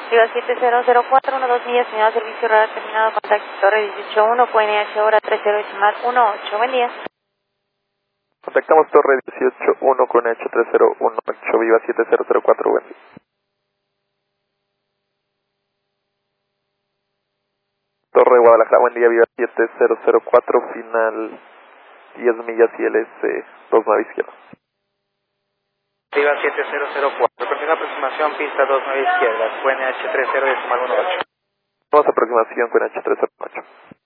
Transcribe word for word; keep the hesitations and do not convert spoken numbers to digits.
Viva siete cero cero cuatro, uno dos millas, señal servicio radar terminado, contacto Torre dieciocho uno, Q N H hora treinta decimal dieciocho, buen día. Contactamos Torre dieciocho uno con H tres cero uno ocho, Viva siete cero cero cuatro, buen día. Torre Guadalajara, buen día, Viva siete cero cero cuatro, final diez millas y L S dos nueve izquierda. Viva siete cero cero cuatro, perfil aproximación, pista dos nueve izquierda, Q N H tres cero decimal dieciocho. Vamos a aproximación con H tres cero ocho.